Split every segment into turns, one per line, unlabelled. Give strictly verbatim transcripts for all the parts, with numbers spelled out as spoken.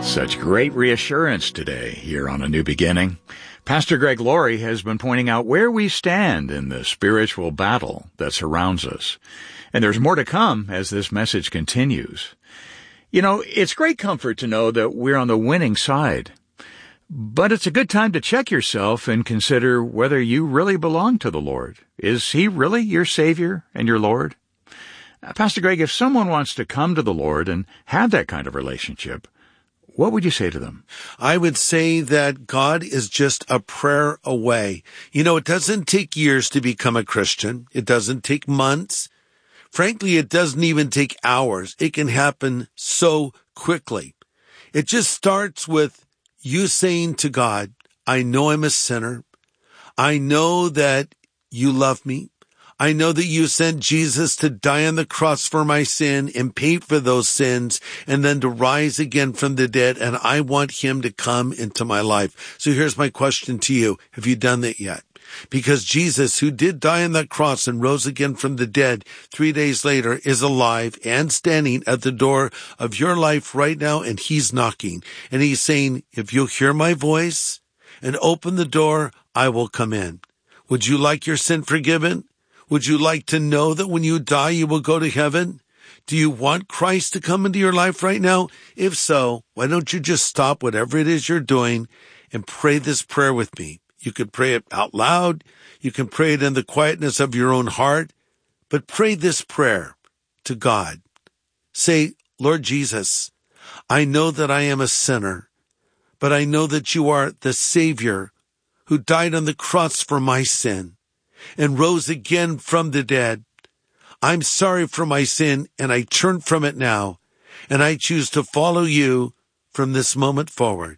Such great reassurance today here on A New Beginning. Pastor Greg Laurie has been pointing out where we stand in the spiritual battle that surrounds us. And there's more to come as this message continues. You know, it's great comfort to know that we're on the winning side. But it's a good time to check yourself and consider whether you really belong to the Lord. Is He really your Savior and your Lord? Uh, Pastor Greg, if someone wants to come to the Lord and have that kind of relationship, what would you say to them?
I would say that God is just a prayer away. You know, it doesn't take years to become a Christian. It doesn't take months. Frankly, it doesn't even take hours. It can happen so quickly. It just starts with you saying to God, I know I'm a sinner. I know that you love me. I know that you sent Jesus to die on the cross for my sin and pay for those sins and then to rise again from the dead. And I want him to come into my life. So here's my question to you. Have you done that yet? Because Jesus, who did die on that cross and rose again from the dead three days later, is alive and standing at the door of your life right now. And he's knocking and he's saying, if you'll hear my voice and open the door, I will come in. Would you like your sin forgiven? Would you like to know that when you die, you will go to heaven? Do you want Christ to come into your life right now? If so, why don't you just stop whatever it is you're doing and pray this prayer with me? You could pray it out loud. You can pray it in the quietness of your own heart. But pray this prayer to God. Say, Lord Jesus, I know that I am a sinner, but I know that you are the Savior who died on the cross for my sin and rose again from the dead. I'm sorry for my sin, and I turn from it now, and I choose to follow you from this moment forward.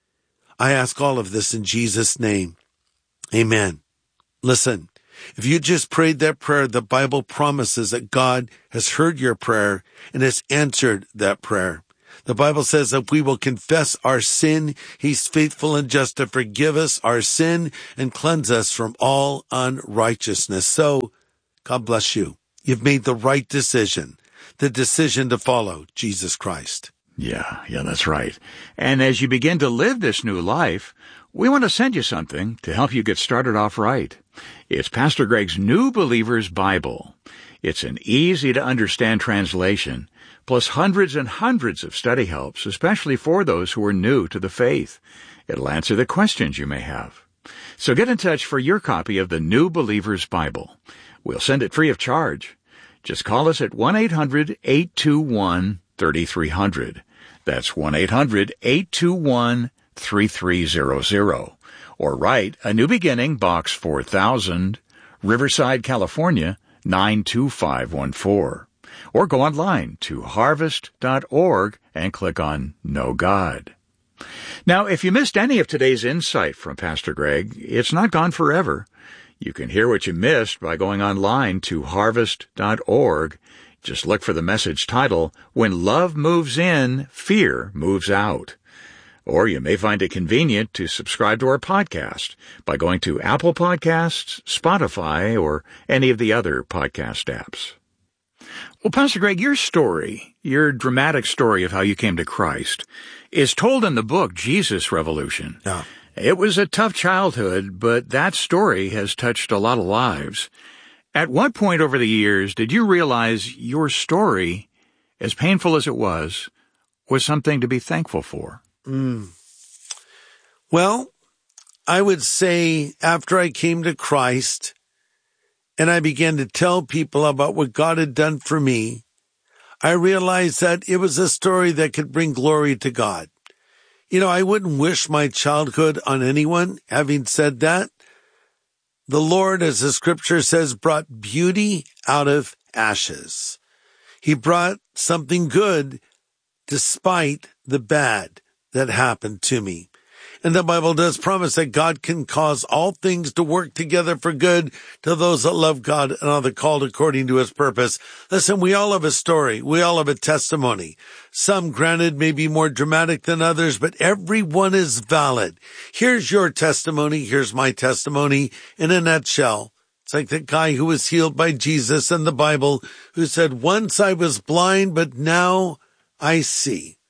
I ask all of this in Jesus' name. Amen. Listen, if you just prayed that prayer, the Bible promises that God has heard your prayer and has answered that prayer. The Bible says that we will confess our sin. He's faithful and just to forgive us our sin and cleanse us from all unrighteousness. So, God bless you. You've made the right decision, the decision to follow Jesus Christ.
Yeah, yeah, that's right. And as you begin to live this new life, we want to send you something to help you get started off right. It's Pastor Greg's New Believer's Bible. It's an easy-to-understand translation, plus hundreds and hundreds of study helps, especially for those who are new to the faith. It'll answer the questions you may have. So get in touch for your copy of the New Believer's Bible. We'll send it free of charge. Just call us at one eight hundred eight two one three three zero zero. That's one eight hundred eight two one three three zero zero. Or write A New Beginning, Box four thousand, Riverside, California, nine two five one four. Or go online to harvest dot org and click on Know God. Now, if you missed any of today's insight from Pastor Greg, it's not gone forever. You can hear what you missed by going online to harvest dot org. Just look for the message title, When Love Moves In, Fear Moves Out. Or you may find it convenient to subscribe to our podcast by going to Apple Podcasts, Spotify, or any of the other podcast apps. Well, Pastor Greg, your story, your dramatic story of how you came to Christ, is told in the book Jesus Revolution.
Yeah.
It was a tough childhood, but that story has touched a lot of lives. At what point over the years did you realize your story, as painful as it was, was something to be thankful for?
Mm. Well, I would say after I came to Christ and I began to tell people about what God had done for me, I realized that it was a story that could bring glory to God. You know, I wouldn't wish my childhood on anyone. Having said that, the Lord, as the scripture says, brought beauty out of ashes. He brought something good despite the bad that happened to me. And the Bible does promise that God can cause all things to work together for good to those that love God and are the called according to his purpose. Listen, we all have a story. We all have a testimony. Some, granted, may be more dramatic than others, but every one is valid. Here's your testimony. Here's my testimony in a nutshell. It's like the guy who was healed by Jesus in the Bible who said, once I was blind, but now I see.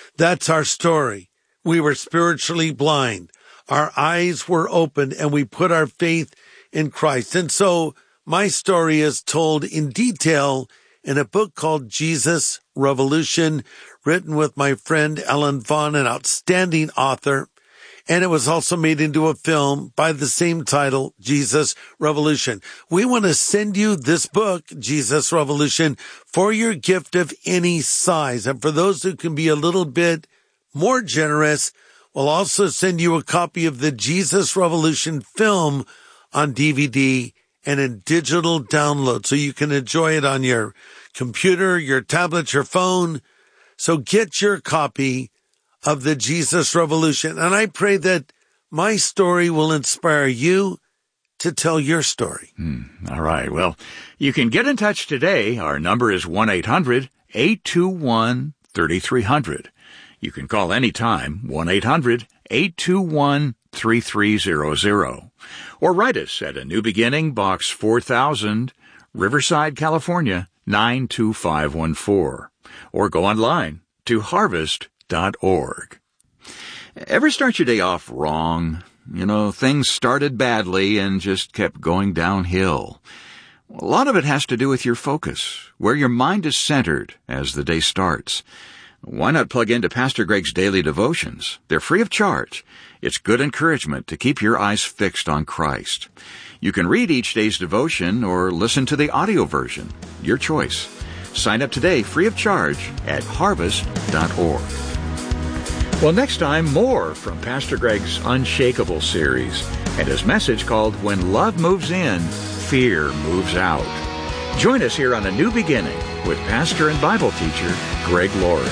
That's our story. We were spiritually blind. Our eyes were opened and we put our faith in Christ. And so my story is told in detail in a book called Jesus Revolution, written with my friend Ellen Vaughn, an outstanding author. And it was also made into a film by the same title, Jesus Revolution. We want to send you this book, Jesus Revolution, for your gift of any size. And for those who can be a little bit more generous, we'll also send you a copy of the Jesus Revolution film on D V D and in digital download, so you can enjoy it on your computer, your tablet, your phone. So get your copy of the Jesus Revolution. And I pray that my story will inspire you to tell your story.
Hmm. All right. Well, you can get in touch today. Our number is one eight hundred eight two one three three zero zero. You can call anytime, one eight hundred eight two one three three zero zero. Or write us at A New Beginning, Box four thousand, Riverside, California, nine two five one four. Or go online to harvest dot org. Ever start your day off wrong? You know, things started badly and just kept going downhill. A lot of it has to do with your focus, where your mind is centered as the day starts. Why not plug into Pastor Greg's daily devotions? They're free of charge. It's good encouragement to keep your eyes fixed on Christ. You can read each day's devotion or listen to the audio version. Your choice. Sign up today free of charge at harvest dot org. Well, next time, more from Pastor Greg's Unshakable series and his message called When Love Moves In, Fear Moves Out. Join us here on A New Beginning with pastor and Bible teacher Greg Laurie.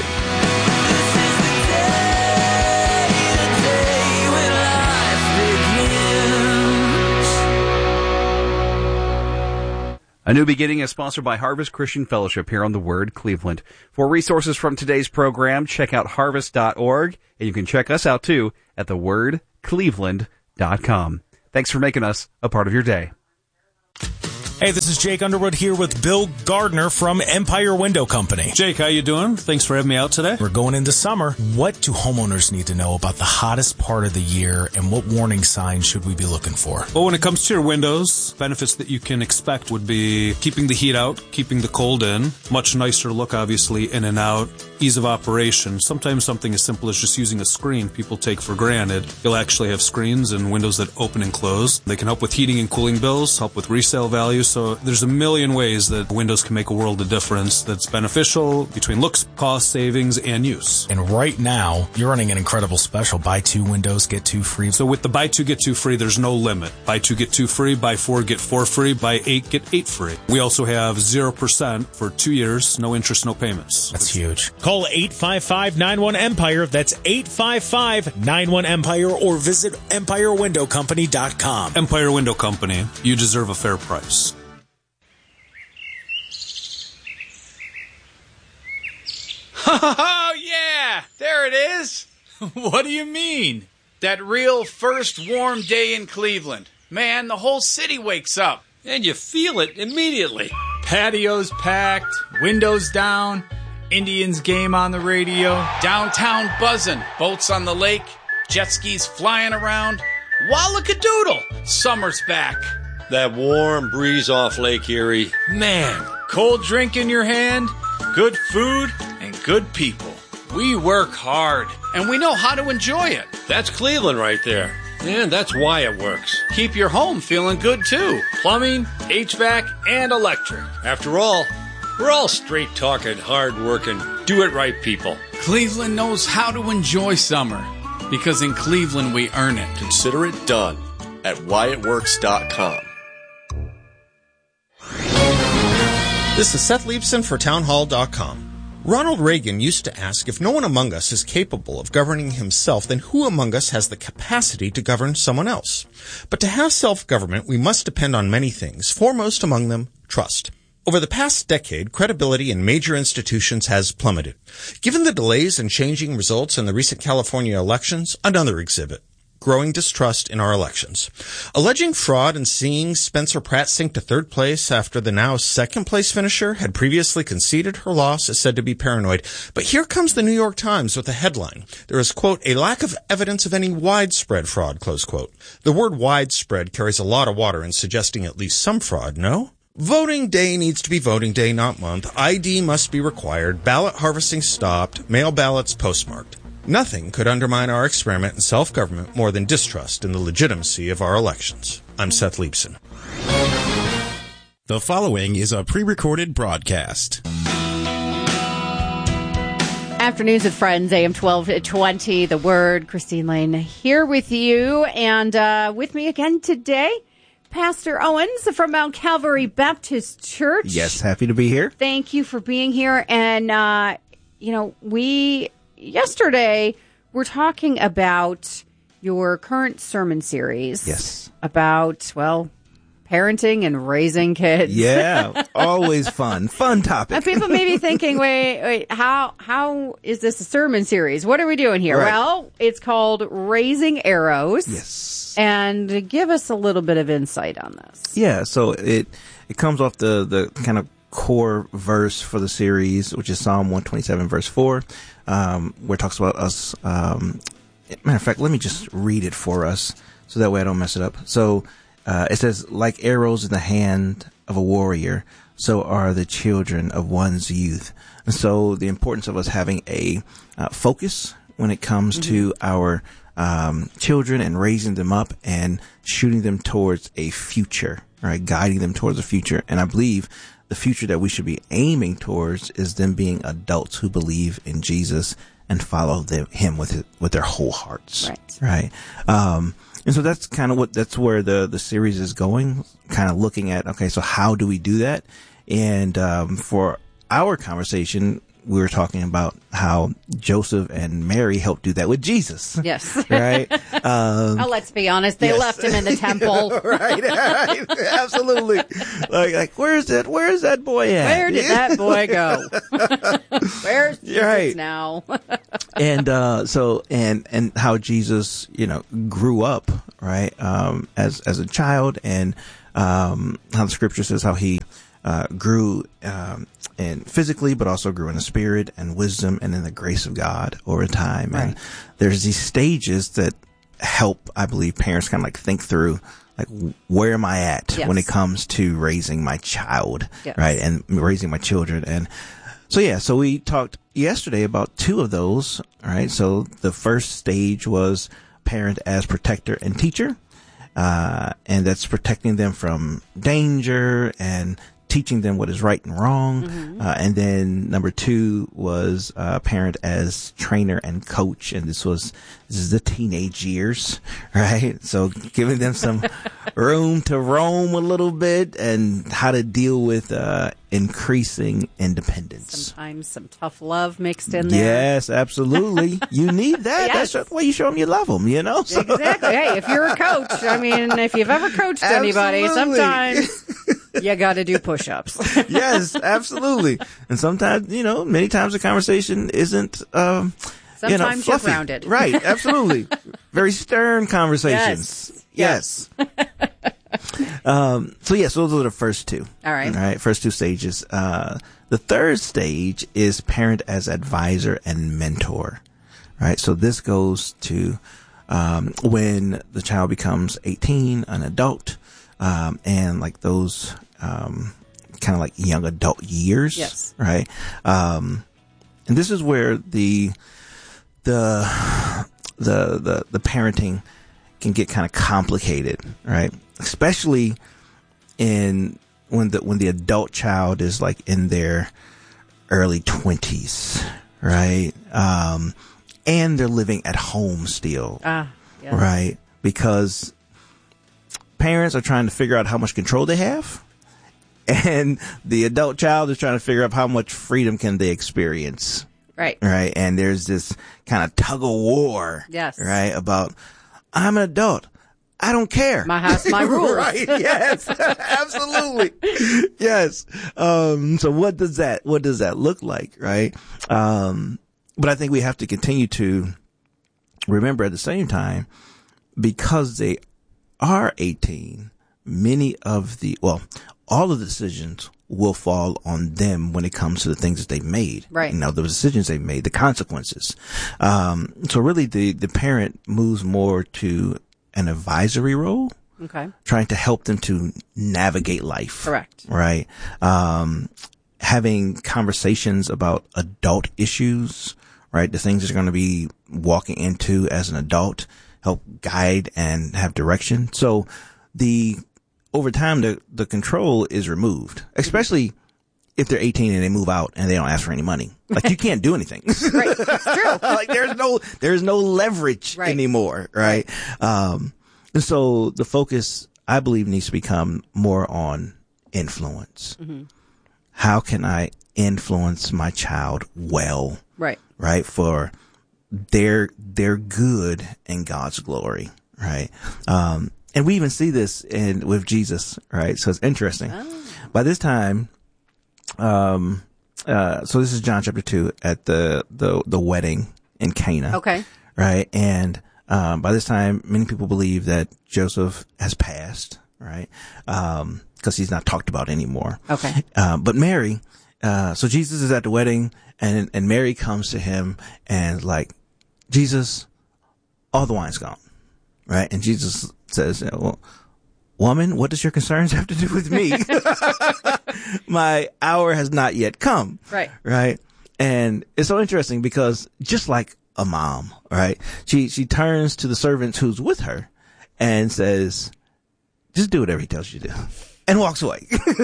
A New Beginning is sponsored by Harvest Christian Fellowship here on The Word, Cleveland. For resources from today's program, check out harvest dot org, and you can check us out, too, at the word cleveland dot com. Thanks for making us a part of your day.
Hey, this is Jake Underwood here with Bill Gardner from Empire Window Company.
Jake, how you doing? Thanks for having me out today.
We're going into summer. What do homeowners need to know about the hottest part of the year, and what warning signs should we be looking for?
Well, when it comes to your windows, benefits that you can expect would be keeping the heat out, keeping the cold in, much nicer look, obviously, in and out, ease of operation. Sometimes something as simple as just using a screen people take for granted. You'll actually have screens and windows that open and close. They can help with heating and cooling bills, help with resale values. So there's a million ways that windows can make a world of difference that's beneficial between looks, cost, savings, and use.
And right now, you're running an incredible special. Buy two windows, get two free.
So with the buy two, get two free, there's no limit. Buy two, get two free. Buy four, get four free. Buy eight, get eight free. We also have zero percent for two years, no interest, no payments.
That's huge. Call eight five five, nine one, EMPIRE. That's eight five five, nine one, EMPIRE, or visit empire window company dot com.
Empire Window Company. You deserve a fair price.
Oh, yeah, there it is. What do you mean? That real first warm day in Cleveland. Man, the whole city wakes up.
And you feel it immediately.
Patios packed, windows down, Indians game on the radio, downtown buzzing, boats on the lake, jet skis flying around. Wallakadoodle, summer's back.
That warm breeze off Lake Erie.
Man, cold drink in your hand, good food, and good people. We work hard, and we know how to enjoy it.
That's Cleveland right there. And that's why it works.
Keep your home feeling good, too. Plumbing, H V A C, and electric.
After all, we're all straight-talking, hard-working, do-it-right people.
Cleveland knows how to enjoy summer, because in Cleveland we earn it.
Consider it done at why it works dot com.
This is Seth Leibson for town hall dot com. Ronald Reagan used to ask, if no one among us is capable of governing himself, then who among us has the capacity to govern someone else? But to have self-government, we must depend on many things, foremost among them, trust. Over the past decade, credibility in major institutions has plummeted. Given the delays and changing results in the recent California elections, another exhibit. growing distrust in our elections. Alleging fraud and seeing Spencer Pratt sink to third place after the now second-place finisher had previously conceded her loss is said to be paranoid. But here comes the New York Times with a headline. There is, quote, a lack of evidence of any widespread fraud, close quote. The word widespread carries a lot of water in suggesting at least some fraud, no? Voting day needs to be voting day, not month. I D must be required. Ballot harvesting stopped. Mail ballots postmarked. Nothing could undermine our experiment in self-government more than distrust in the legitimacy of our elections. I'm Seth Leibson.
The following is a pre-recorded broadcast.
Afternoons with Friends, A M twelve twenty, The Word. Christine Lane here with you. And uh, with me again today, Pastor Owens from Mount Calvary Baptist Church.
Yes, happy to be here.
Thank you for being here. And, uh, you know, we... Yesterday, we're talking about your current sermon series.
Yes.
About, well, parenting and raising kids.
Yeah, always fun. Fun topic.
And people may be thinking, wait, wait, how how is this a sermon series? What are we doing here?
Right.
Well, it's called Raising Arrows.
Yes.
And give us a little bit of insight on this.
Yeah, so it it comes off the, the kind of core verse for the series, which is Psalm one twenty-seven, verse four. Um, where it talks about us. Um, matter of fact, let me just read it for us so that way I don't mess it up. So uh, it says, like arrows in the hand of a warrior, so are the children of one's youth. And so the importance of us having a uh, focus when it comes mm-hmm. to our um, children and raising them up and shooting them towards a future, right? Guiding them towards a future. And I believe the future that we should be aiming towards is them being adults who believe in Jesus and follow them, him with his, with their whole hearts.
Right.
Right. Um, and so that's kind of what, that's where the, the series is going, kind of looking at, okay, so how do we do that? And, um, for our conversation, we were talking about how Joseph and Mary helped do that with Jesus.
Yes.
Right? Um,
oh, let's be honest. They
yes.
left him in the temple.
right, right. Absolutely. Like, like, where's that, where's that boy at?
Where did that boy go? Where's Jesus
right.
now?
and, uh, so, and, and how Jesus, you know, grew up, right, um, as, as a child, and, um, how the scripture says how he, Uh, grew um, and physically, but also grew in the spirit and wisdom and in the grace of God over time.
Right.
And there's these stages that help, I believe, parents kind of like think through, like, where am I at
yes.
when it comes to raising my child,
yes.
right, and raising my children. And so, yeah, so we talked yesterday about two of those, right? So the first stage was parent as protector and teacher, uh, and that's protecting them from danger and teaching them what is right and wrong. Mm-hmm. Uh, and then number two was, uh, parent as trainer and coach. And this was, this is the teenage years, right? So giving them some room to roam a little bit and how to deal with, uh, increasing independence.
Sometimes some tough love mixed in there.
Yes, absolutely. You need that.
Yes.
That's the way you show them you love them, you know? So.
Exactly. Hey, if you're a coach, I mean, if you've ever coached anybody, sometimes you got to do push-ups.
Yes, absolutely. And sometimes, you know, many times the conversation isn't, um,
sometimes
you know,
you're
fluffy.
grounded.
Right, absolutely. Very stern conversations.
Yes.
Yes. um, so yes, those are the first two.
All right.
All right. First two stages. Uh, the third stage is parent as advisor and mentor. Right. So this goes to, um, when the child becomes eighteen, an adult, um, and like those, um, kind of like young adult years.
Yes.
Right. Um, and this is where the, the, the, the, the parenting can get kind of complicated, right? Especially in when the, when the adult child is like in their early twenties, right? Um, and they're living at home still,
ah, yes.
right? Because parents are trying to figure out how much control they have, and the adult child is trying to figure out how much freedom can they experience.
Right.
Right. And there's this kind of tug of war.
Yes.
Right. About, I'm an adult. I don't care.
My house, my rules.
Right. Yes. Absolutely. Yes. Um, so what does that, what does that look like? Right. Um, but I think we have to continue to remember at the same time because they are eighteen, many of the, well, all of the decisions will fall on them when it comes to the things that they made.
Right.
You know, the decisions they made, the consequences. Um, so really the, the parent moves more to an advisory role.
Okay.
Trying to help them to navigate life.
Correct.
Right. Um, having conversations about adult issues, right? The things that you're going to be walking into as an adult, help guide and have direction. So the, over time, the, the control is removed, especially if they're eighteen and they move out and they don't ask for any money. Like, you can't do anything.
Right. It's true.
Like, there's no, there's no leverage
right.
anymore. Right. right. Um, and so the focus, I believe, needs to become more on influence. Mm-hmm. How can I influence my child well?
Right.
Right. For their, their good and God's glory. Right. Um, and we even see this in, with Jesus. Right. So it's interesting. Oh. By this time, um, uh, so this is John chapter two at the, the, the wedding in Cana.
Okay.
Right. And, um, by this time, many people believe that Joseph has passed. Right. Um, cause he's not talked about anymore.
Okay.
Um, but Mary, uh, so Jesus is at the wedding and, and Mary comes to him and like, Jesus, all the wine's gone. Right. And Jesus says, well, woman, what does your concerns have to do with me? My hour has not yet come.
Right.
Right. And it's so interesting because just like a mom, right? She, she turns to the servant who's with her and says, just do whatever he tells you to do, and walks away.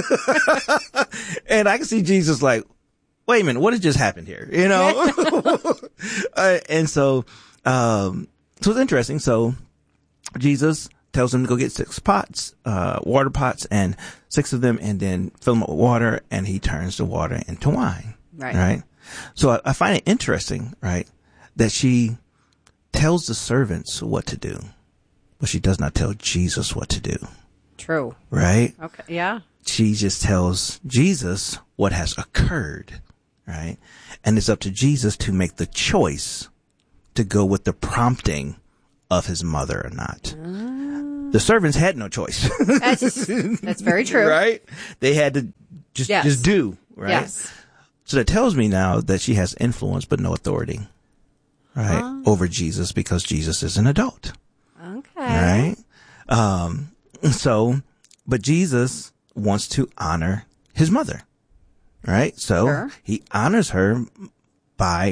And I can see Jesus like, wait a minute, what has just happened here? You know? uh, and so, um, so it's interesting. So Jesus tells him to go get six pots, uh, water pots, and six of them, and then fill them up with water, and he turns the water into wine.
Right.
Right. So I, I find it interesting, right, that she tells the servants what to do, but she does not tell Jesus what to do.
True.
Right?
Okay. Yeah.
She just tells Jesus what has occurred. Right? And it's up to Jesus to make the choice to go with the prompting of his mother or not. Uh, the servants had no choice.
That's, that's very true.
Right? They had to just,
yes.
just do. Right?
Yes.
So that tells me now that she has influence but no authority. Right?
Oh.
Over Jesus, because Jesus is an adult.
Okay.
Right? Um, so, but Jesus wants to honor his mother. Right? So
sure.
he honors her by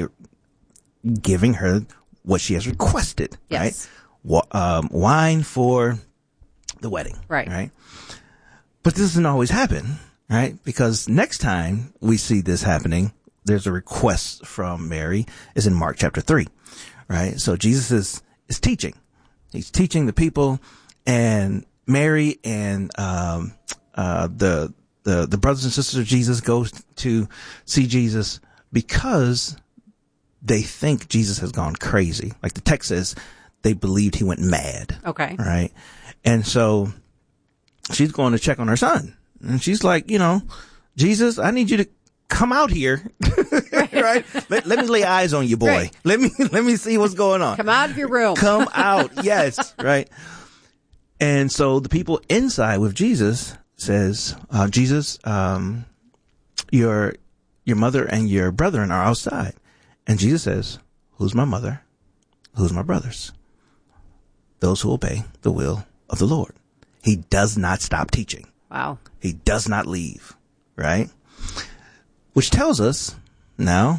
giving her what she has requested.
Yes.
Right? Um, wine for the wedding.
Right.
Right. But this doesn't always happen. Right? Because next time we see this happening, there's a request from Mary. It's in Mark chapter three. Right? So Jesus is, is teaching. He's teaching the people, and Mary and, um, uh, the, the, the brothers and sisters of Jesus go to see Jesus because they think Jesus has gone crazy. Like the text says, they believed he went mad.
Okay.
Right. And so she's going to check on her son. And she's like, you know, Jesus, I need you to come out here. Right. Let, let me lay eyes on you, boy.
Right.
Let me, let me see what's going on.
Come out of your room.
Come out. Yes. Right. And so the people inside with Jesus says, uh, Jesus, um, your, your mother and your brethren are outside. And Jesus says, who's my mother? Who's my brothers? Those who obey the will of the Lord. He does not stop teaching.
Wow.
He does not leave. Right? Which tells us now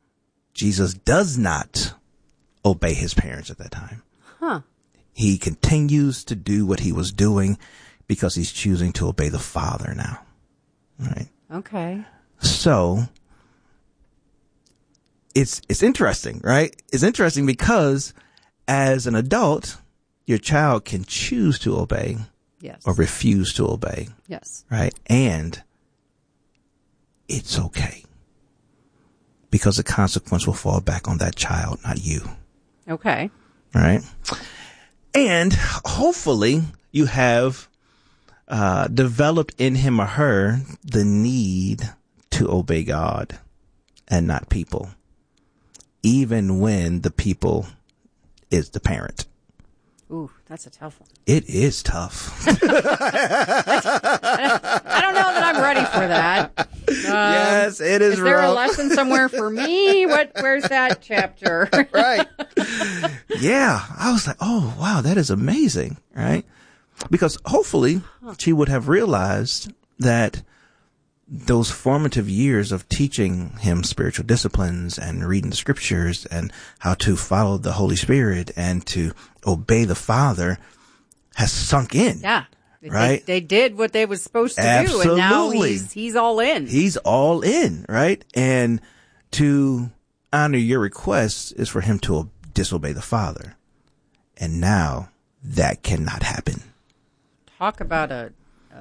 Jesus does not obey his parents at that time.
Huh.
He continues to do what he was doing because he's choosing to obey the Father now. Right?
Okay.
So it's, it's interesting, right? It's interesting because as an adult, your child can choose to obey.
Yes.
Or refuse to obey.
Yes.
Right? And it's okay. Because the consequence will fall back on that child, not you.
Okay.
Right? And hopefully you have uh, developed in him or her the need to obey God and not people, even when the people is the parent.
Ooh, that's a tough one.
It is tough.
I don't know that I'm ready for that. Um,
yes, it is.
Is there
rough.
a lesson somewhere for me? What? Where's that chapter?
Right. Yeah, I was like, oh wow, that is amazing, right? Because hopefully she would have realized that those formative years of teaching him spiritual disciplines and reading the scriptures and how to follow the Holy Spirit and to obey the Father has sunk in.
Yeah.
Right?
They, they did what they was supposed to
Absolutely.
do, and now he's, he's all in.
He's all in, right? And to honor your request is for him to disobey the Father. And now that cannot happen.
Talk about a, a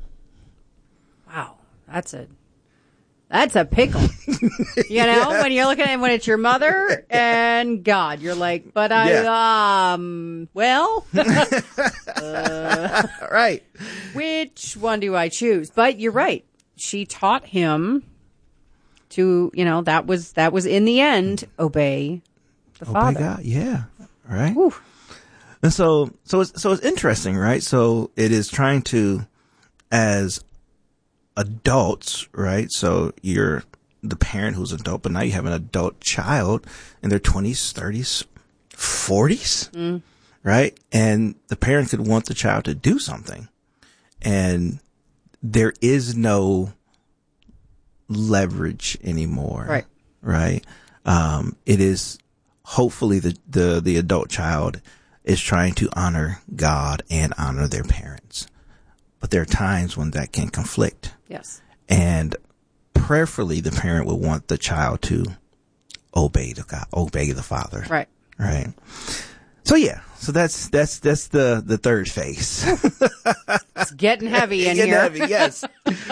wow. That's a that's a pickle. You know, when you're looking at when it's your mother and God, you're like, but I yeah. um well uh,
right.
Which one do I choose? But you're right. She taught him to, you know, that was that was in the end obey the
obey
Father.
God, yeah. Right.
Whew.
And so so it's so it's interesting, right? So it is trying to, as adults, right? So you're the parent who's adult, but now you have an adult child in their twenties, thirties, forties,
mm.
right? And the parent could want the child to do something, and there is no leverage anymore,
right?
Right. Um, it is hopefully the, the, the adult child is trying to honor God and honor their parents. But there are times when that can conflict.
Yes.
And prayerfully, the parent would want the child to obey the God, obey the Father.
Right.
Right. So yeah. So that's that's that's the the third phase.
It's getting heavy in
getting
here.
Heavy, yes.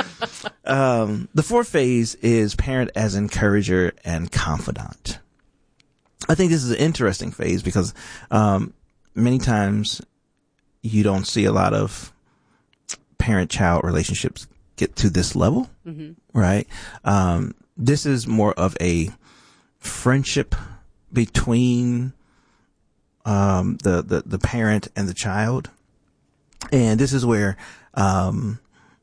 um, the fourth phase is parent as encourager and confidant. I think this is an interesting phase because um, many times you don't see a lot of parent-child relationships get to this level,
mm-hmm.
right? Um, this is more of a friendship between um, the, the, the parent and the child. And this is where, um,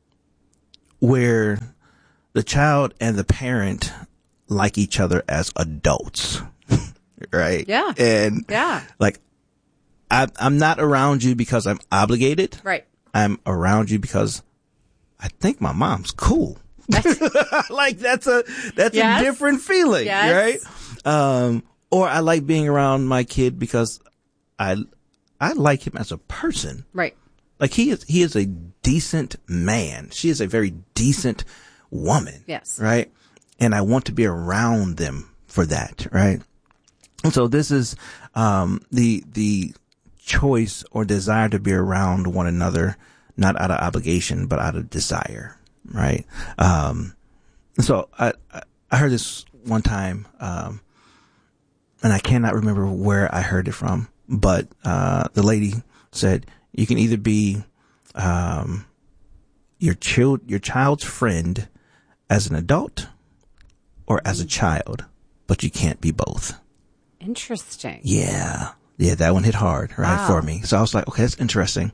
where the child and the parent like each other as adults, right?
Yeah.
And
yeah.
like, I, I'm not around you because I'm obligated.
Right.
I'm around you because I think my mom's cool. Like that's a, that's
yes.
a different feeling,
yes.
right? Um, or I like being around my kid because I, I like him as a person.
Right.
Like he is, he is a decent man. She is a very decent woman.
Yes.
Right. And I want to be around them for that. Right. And so this is, um, the, the choice or desire to be around one another, not out of obligation, but out of desire. Right. Um, so I, I heard this one time, um, and I cannot remember where I heard it from, but, uh, the lady said, you can either be, um, your child, your child's friend as an adult or as a child, but you can't be both.
Interesting.
Yeah. Yeah. That one hit hard, right?
Wow.
For me. So I was like, okay, that's interesting.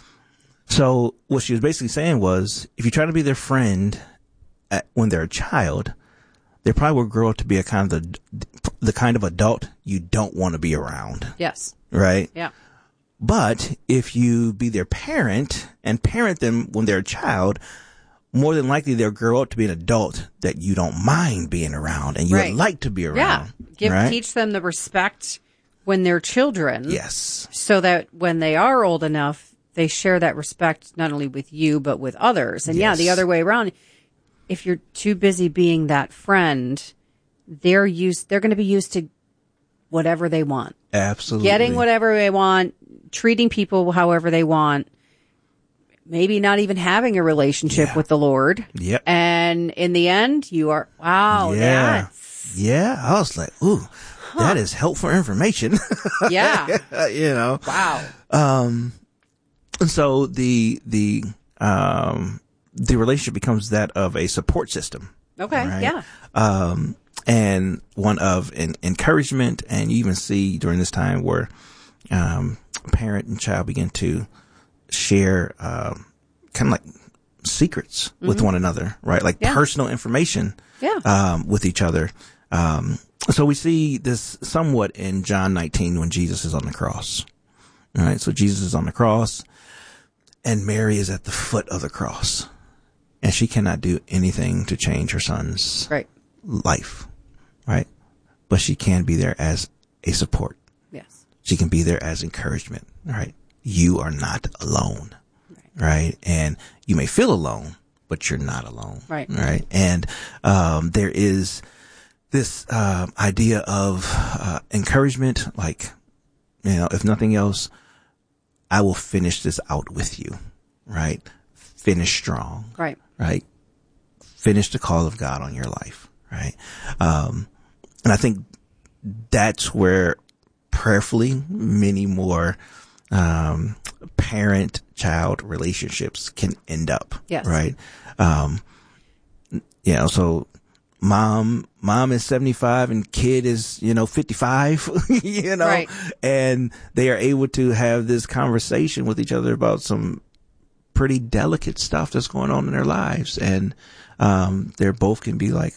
So what she was basically saying was, if you try to be their friend at, when they're a child, they probably will grow up to be a kind of the, the kind of adult you don't want to be around.
Yes.
Right?
Yeah.
But if you be their parent and parent them when they're a child, more than likely they'll grow up to be an adult that you don't mind being around and you
right.
would like to be around.
Yeah. Give,
right?
Teach them the respect when they're children.
Yes.
So that when they are old enough, they share that respect not only with you, but with others. And yes. yeah, the other way around, if you're too busy being that friend, they're used, they're going to be used to whatever they want.
Absolutely.
Getting whatever they want, treating people however they want, maybe not even having a relationship
yeah.
with the Lord.
Yep.
And in the end, you are, wow,
yeah.
that's...
Yeah. I was like, ooh, huh. that is helpful information.
Yeah.
You know.
Wow.
Um, and so the, the, um, the relationship becomes that of a support system.
Okay.
Right?
Yeah.
Um, and one of an encouragement. And you even see during this time where, um, parent and child begin to share um, kind of like secrets mm-hmm. with one another, right? Like yeah. personal information yeah. um, with each other. Um, so we see this somewhat in John nineteen when Jesus is on the cross. All right. So Jesus is on the cross and Mary is at the foot of the cross and she cannot do anything to change her son's
right.
life. Right. But she can be there as a support.
Yes.
She can be there as encouragement. Right. You are not alone. Right. right. And you may feel alone, but you're not alone.
Right.
Right. And, um, there is this, uh, idea of, uh, encouragement, like, you know, if nothing else, I will finish this out with you. Right. Finish strong.
Right.
Right. Finish the call of God on your life. Right. Um, and I think that's where prayerfully many more, um, parent child relationships can end up.
Yes.
Right. Um, you know, so mom, mom is seventy-five and kid is, you know, fifty-five, you know,
right.
and they are able to have this conversation with each other about some pretty delicate stuff that's going on in their lives. And, um, they're both can be like,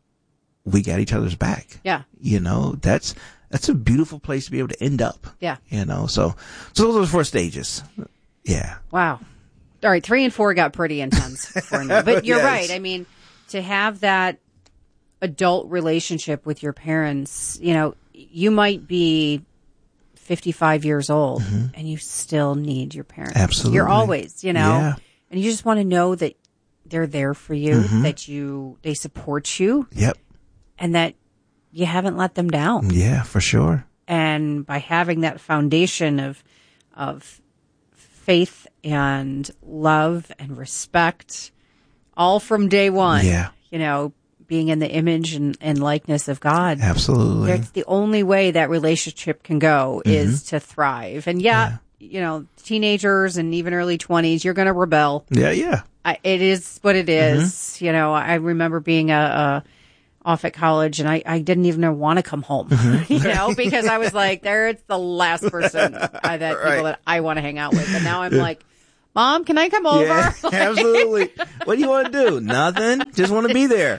we got each other's back.
Yeah.
You know, that's, that's a beautiful place to be able to end up.
Yeah.
You know, so, so those are the four stages. Yeah.
Wow. All right. Three and four got pretty intense for me, but you're
yes.
right. I mean, to have that adult relationship with your parents, you know, you might be fifty-five years old mm-hmm. and you still need your parents.
Absolutely.
You're always, you know,
yeah.
and you just want to know that they're there for you,
mm-hmm.
that you, they support you.
Yep.
And that you haven't let them down.
Yeah, for sure.
And by having that foundation of, of faith and love and respect, all from day one,
yeah.
you know, being in the image and, and likeness of God.
Absolutely.
It's the only way that relationship can go mm-hmm. is to thrive. And yeah, yeah, you know, teenagers and even early twenties, you're going to rebel.
Yeah, yeah.
I, it is what it is. Mm-hmm. You know, I remember being a, a off at college and I, I didn't even want to come home, mm-hmm. you know, because I was like, there's the last person I, that
right.
people that I want to hang out with. And now I'm like, Mom, can I come over?
Yeah,
like,
absolutely. What do you want to do? Nothing. Just want to be there.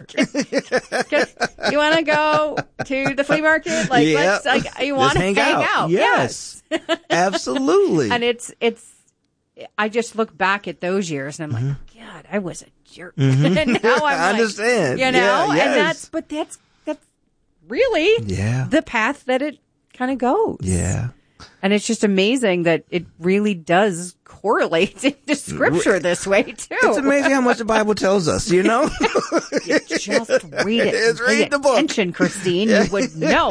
You want to go to the flea market? Like,
yep.
let's, like, you want to hang, hang out? out.
Yes. yes. Absolutely.
And it's, it's, I just look back at those years and I'm mm-hmm. like, God, I was a jerk.
Mm-hmm.
And now I'm
I
like,
understand.
you know,
yeah, yes.
and that's, but that's, that's really
yeah.
the path that it kind of goes.
Yeah.
And it's just amazing that it really does correlate into Scripture this way, too.
It's amazing how much the Bible tells us, you know?
You just read it.
It's read the book.
Attention, Christine, yeah. You would know.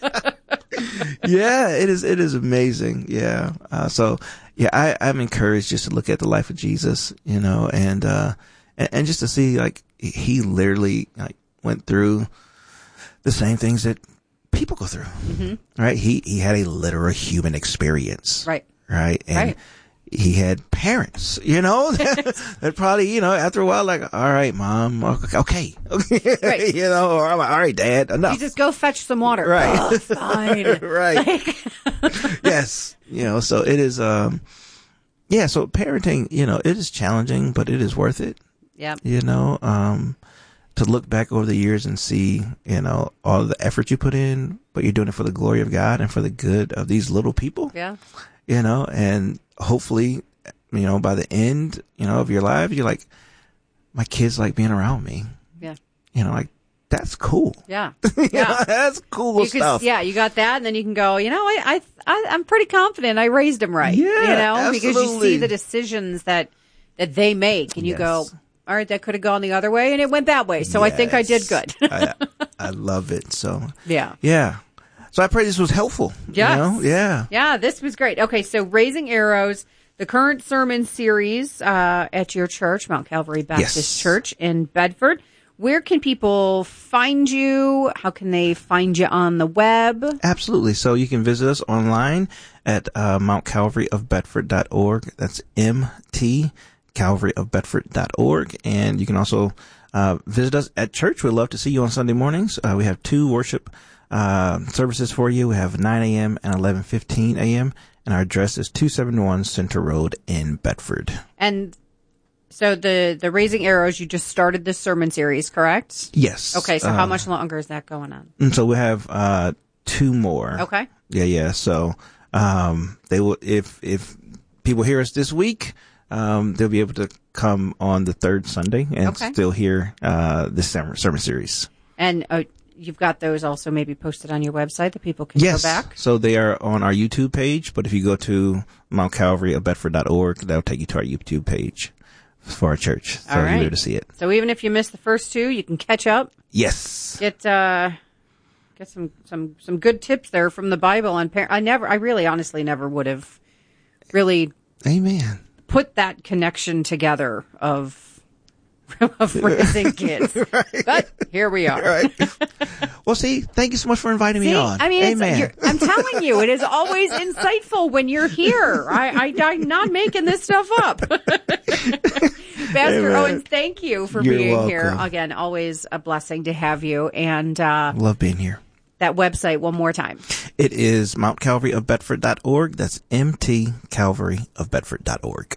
Yeah, it is, it is amazing. Yeah. Uh, so, yeah, I, I'm encouraged just to look at the life of Jesus, you know, and, uh, and, and just to see, like, he literally, like, went through the same things that people go through, mm-hmm. right? He, he had a literal human experience.
Right.
Right. And
right.
he had parents, you know, that, that probably, you know, after a while, like, all right, mom, okay. okay.
Right.
You know, or I'm like, all right, dad, enough.
You just go fetch some water.
Right.
Oh, fine.
Right.
Like-
yes. You know, so it is, um, yeah, so parenting, you know, it is challenging, but it is worth it.
Yeah.
You know, um, to look back over the years and see, you know, all of the effort you put in, but you're doing it for the glory of God and for the good of these little people.
Yeah.
You know, and hopefully, you know, by the end, you know, of your life, you're like, my kids like being around me.
Yeah.
You know, like, that's cool.
Yeah.
Yeah.
Yeah.
That's cool
you
stuff.
Could, yeah. You got that. And then you can go, you know, I, I, I I'm pretty confident I raised them right.
Yeah.
You know,
absolutely.
because you see the decisions that, that they make and you
yes.
go, all right, that could have gone the other way and it went that way. So yes. I think I did good.
I, I love it. So
yeah.
Yeah. So I pray this was helpful.
Yes.
You know? Yeah.
Yeah, this was great. Okay, so Raising Arrows, the current sermon series uh, at your church, Mount Calvary Baptist
yes.
Church in Bedford. Where can people find you? How can they find you on the web?
Absolutely. So you can visit us online at uh, mount calvary of bedford dot org. That's M T calvary of bedford dot org. And you can also uh, visit us at church. We'd love to see you on Sunday mornings. Uh, we have two worship uh, services for you. We have nine a.m. and eleven fifteen a.m. and our address is two seventy-one Center Road in Bedford.
And so the, the Raising Arrows, you just started this sermon series, correct?
Yes.
Okay, so
uh,
how much longer is that going on?
And so we have uh, two more.
Okay.
Yeah, yeah. So um, they will if if people hear us this week, um, they'll be able to come on the third Sunday and
okay.
still hear uh, this sermon, sermon series.
And uh, you've got those also maybe posted on your website that people can
yes.
go back?
So they are on our YouTube page, but if you go to Mount Calvary of Bedford dot org, that'll take you to our YouTube page for our church. So
All right.
you're able to see it.
So even if you missed the first two, you can catch up.
Yes.
Get uh, get some, some, some good tips there from the Bible. And par- I never, I really honestly never would have really
Amen.
put that connection together of of raising kids. Right. But here we are.
Right. Well, see, thank you so much for inviting
see,
me on.
I mean,
Amen.
It's, I'm telling you, it is always insightful when you're here. I, I, I'm not making this stuff up. Pastor
Amen.
Owens, thank you for
You're
being
welcome.
here. Again, always a blessing to have you. And uh,
love being here.
That website one more time.
It is Mount Calvary of Bedford dot org. That's M T Calvary of Bedford dot org.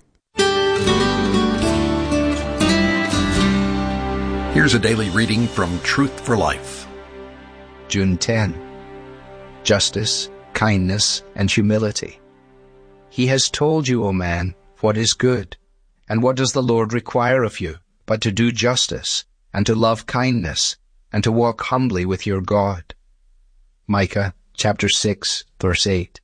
Here's a daily reading from Truth for Life.
June tenth. Justice, kindness, and humility. He has told you, O man, what is good. And what does the Lord require of you, but to do justice, and to love kindness, and to walk humbly with your God? Micah chapter six, verse eight.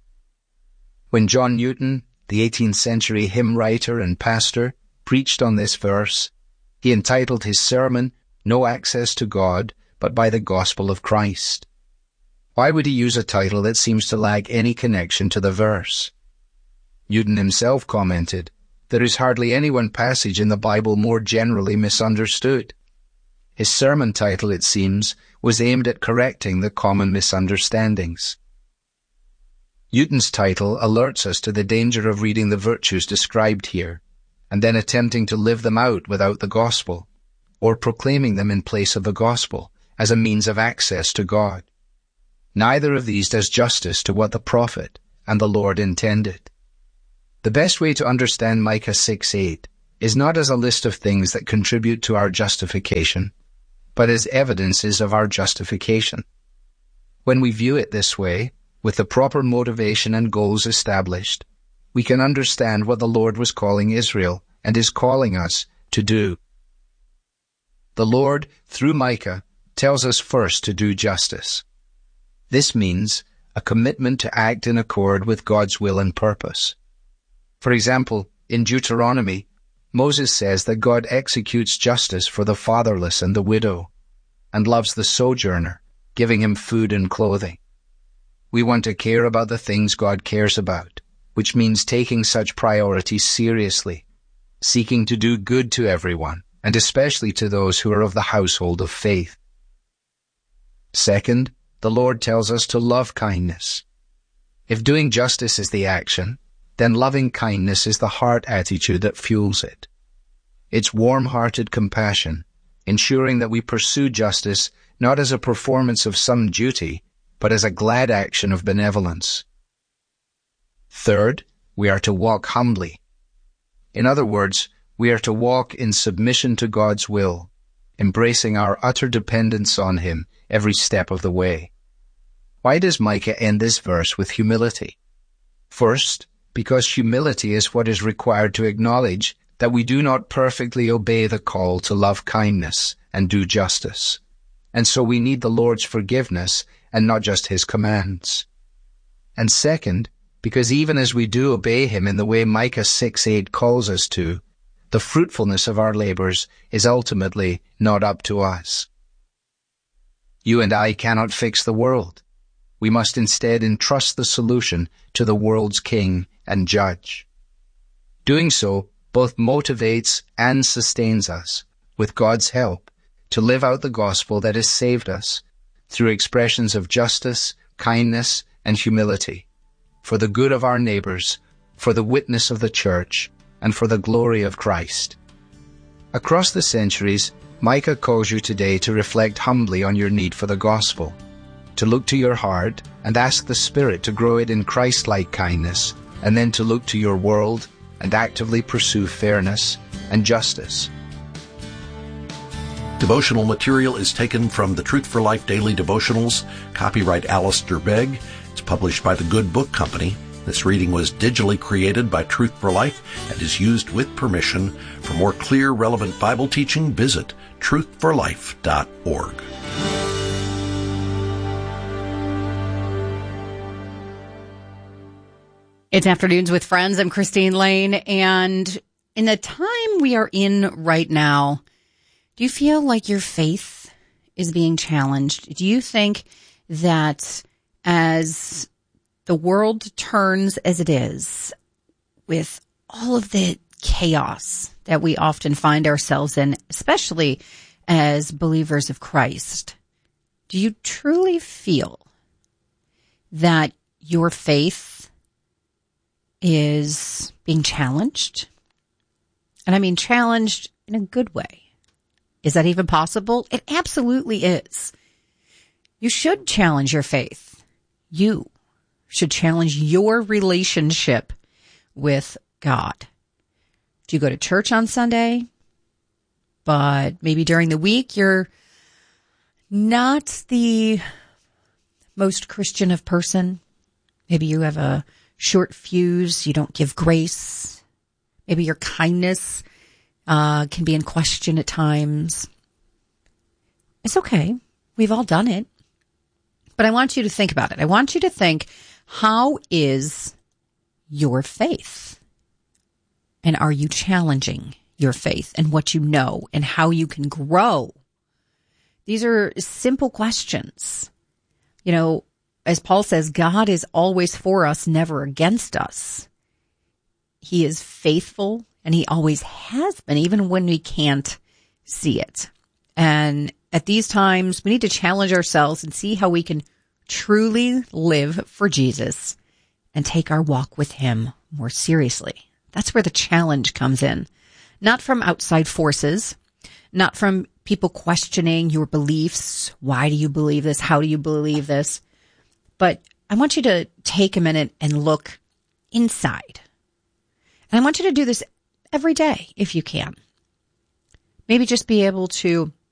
When John Newton, the eighteenth century hymn writer and pastor, preached on this verse, he entitled his sermon, No Access to God, but by the Gospel of Christ. Why would he use a title that seems to lack any connection to the verse? Newton himself commented, There is hardly any one passage in the Bible more generally misunderstood. His sermon title, it seems, was aimed at correcting the common misunderstandings. Newton's title alerts us to the danger of reading the virtues described here, and then attempting to live them out without the gospel, or proclaiming them in place of the gospel as a means of access to God. Neither of these does justice to what the prophet and the Lord intended. The best way to understand Micah six eight is not as a list of things that contribute to our justification, but as evidences of our justification. When we view it this way, with the proper motivation and goals established, we can understand what the Lord was calling Israel and is calling us to do. The Lord, through Micah, tells us first to do justice. This means a commitment to act in accord with God's will and purpose. For example, in Deuteronomy, Moses says that God executes justice for the fatherless and the widow, and loves the sojourner, giving him food and clothing. We want to care about the things God cares about, which means taking such priorities seriously, seeking to do good to everyone, and especially to those who are of the household of faith. Second, the Lord tells us to love kindness. If doing justice is the action, then loving kindness is the heart attitude that fuels it. It's warm-hearted compassion, ensuring that we pursue justice not as a performance of some duty, but as a glad action of benevolence. Third, we are to walk humbly. In other words, we are to walk in submission to God's will, embracing our utter dependence on Him every step of the way. Why does Micah end this verse with humility? First, because humility is what is required to acknowledge that we do not perfectly obey the call to love kindness and do justice, and so we need the Lord's forgiveness and not just His commands. And second, because even as we do obey Him in the way Micah six eight calls us to, the fruitfulness of our labors is ultimately not up to us. You and I cannot fix the world. We must instead entrust the solution to the world's King and Judge. Doing so both motivates and sustains us, with God's help, to live out the gospel that has saved us through expressions of justice, kindness, and humility, for the good of our neighbors, for the witness of the church, and for the glory of Christ. Across the centuries, Micah calls you today to reflect humbly on your need for the gospel. to look to your heart and ask the Spirit to grow it in Christ-like kindness, and then to look to your world and actively pursue fairness and justice.
Devotional material is taken from the Truth for Life Daily Devotionals, copyright Alistair Begg. It's published by the Good Book Company. This reading was digitally created by Truth for Life and is used with permission. For more clear, relevant Bible teaching, visit truth for life dot org.
It's Afternoons with Friends. I'm Christine Lane, and in the time we are in right now, do you feel like your faith is being challenged? Do you think that as the world turns as it is, with all of the chaos that we often find ourselves in, especially as believers of Christ, do you truly feel that your faith is being challenged? And I mean challenged in a good way. Is that even possible? It absolutely is. You should challenge your faith. You should challenge your relationship with God. Do you go to church on Sunday, but maybe during the week you're not the most Christian of person? Maybe you have a short fuse. You don't give grace. Maybe your kindness uh, can be in question at times. It's okay. We've all done it. But I want you to think about it. I want you to think, how is your faith? And are you challenging your faith and what you know and how you can grow? These are simple questions. You know, as Paul says, God is always for us, never against us. He is faithful, and he always has been, even when we can't see it. And at these times, we need to challenge ourselves and see how we can truly live for Jesus and take our walk with him more seriously. That's where the challenge comes in. Not from outside forces, not from people questioning your beliefs. Why do you believe this? How do you believe this? But I want you to take a minute and look inside. And I want you to do this every day if you can. Maybe just be able to